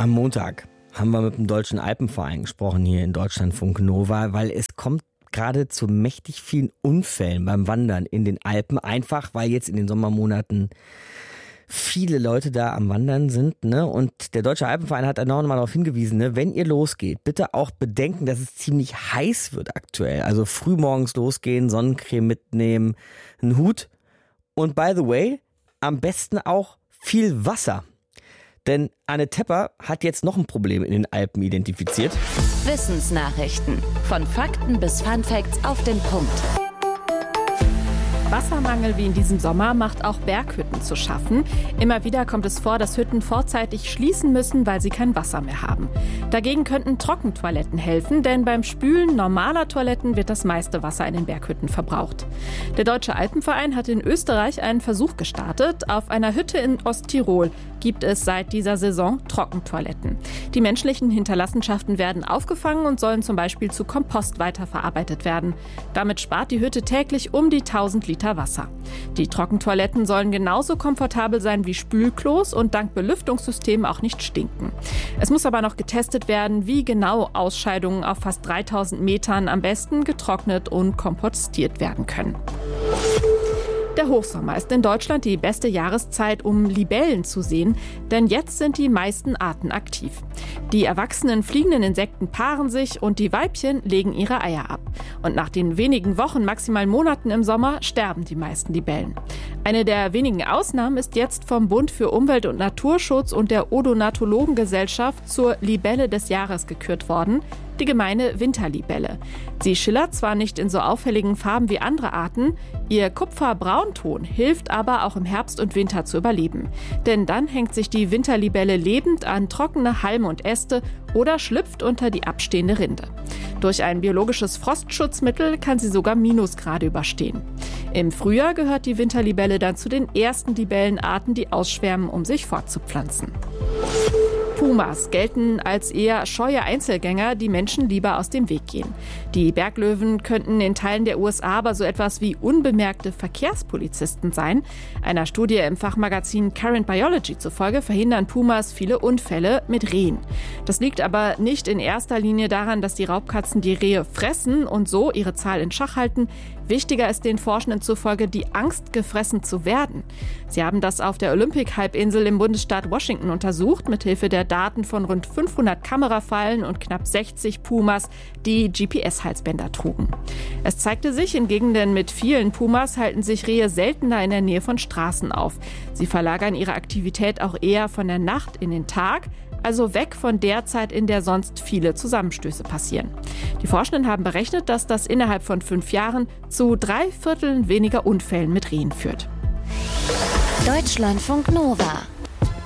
Am Montag haben wir mit dem Deutschen Alpenverein gesprochen hier in Deutschlandfunk Nova, weil es kommt gerade zu mächtig vielen Unfällen beim Wandern in den Alpen. Einfach, weil jetzt in den Sommermonaten viele Leute da am Wandern sind, ne? Und der Deutsche Alpenverein hat noch mal darauf hingewiesen, ne? Wenn ihr losgeht, bitte auch bedenken, dass es ziemlich heiß wird aktuell. Also frühmorgens losgehen, Sonnencreme mitnehmen, einen Hut und by the way, am besten auch viel Wasser. Denn Anne Tepper hat jetzt noch ein Problem in den Alpen identifiziert. Wissensnachrichten. Von Fakten bis Funfacts auf den Punkt. Wassermangel wie in diesem Sommer macht auch Berghütten zu schaffen. Immer wieder kommt es vor, dass Hütten vorzeitig schließen müssen, weil sie kein Wasser mehr haben. Dagegen könnten Trockentoiletten helfen, denn beim Spülen normaler Toiletten wird das meiste Wasser in den Berghütten verbraucht. Der Deutsche Alpenverein hat in Österreich einen Versuch gestartet. Auf einer Hütte in Osttirol gibt es seit dieser Saison Trockentoiletten. Die menschlichen Hinterlassenschaften werden aufgefangen und sollen zum Beispiel zu Kompost weiterverarbeitet werden. Damit spart die Hütte täglich um die 1000 Liter Wasser. Die Trockentoiletten sollen genauso komfortabel sein wie Spülklos und dank Belüftungssystem auch nicht stinken. Es muss aber noch getestet werden, wie genau Ausscheidungen auf fast 3000 Metern am besten getrocknet und kompostiert werden können. Der Hochsommer ist in Deutschland die beste Jahreszeit, um Libellen zu sehen, denn jetzt sind die meisten Arten aktiv. Die erwachsenen fliegenden Insekten paaren sich und die Weibchen legen ihre Eier ab. Und nach den wenigen Wochen, maximal Monaten im Sommer, sterben die meisten Libellen. Eine der wenigen Ausnahmen ist jetzt vom Bund für Umwelt- und Naturschutz und der Odonatologengesellschaft zur Libelle des Jahres gekürt worden. Die gemeine Winterlibelle. Sie schillert zwar nicht in so auffälligen Farben wie andere Arten, ihr Kupferbraunton hilft aber auch im Herbst und Winter zu überleben. Denn dann hängt sich die Winterlibelle lebend an trockene Halme und Äste oder schlüpft unter die abstehende Rinde. Durch ein biologisches Frostschutzmittel kann sie sogar Minusgrade überstehen. Im Frühjahr gehört die Winterlibelle dann zu den ersten Libellenarten, die ausschwärmen, um sich fortzupflanzen. Pumas gelten als eher scheue Einzelgänger, die Menschen lieber aus dem Weg gehen. Die Berglöwen könnten in Teilen der USA aber so etwas wie unbemerkte Verkehrspolizisten sein. Einer Studie im Fachmagazin Current Biology zufolge verhindern Pumas viele Unfälle mit Rehen. Das liegt aber nicht in erster Linie daran, dass die Raubkatzen die Rehe fressen und so ihre Zahl in Schach halten. Wichtiger ist den Forschenden zufolge die Angst, gefressen zu werden. Sie haben das auf der Olympic-Halbinsel im Bundesstaat Washington untersucht, mithilfe der Daten von rund 500 Kamerafallen und knapp 60 Pumas, die GPS-Halsbänder trugen. Es zeigte sich, in Gegenden mit vielen Pumas halten sich Rehe seltener in der Nähe von Straßen auf. Sie verlagern ihre Aktivität auch eher von der Nacht in den Tag, also weg von der Zeit, in der sonst viele Zusammenstöße passieren. Die Forschenden haben berechnet, dass das innerhalb von 5 Jahren zu 3/4 weniger Unfällen mit Rehen führt. Deutschlandfunk Nova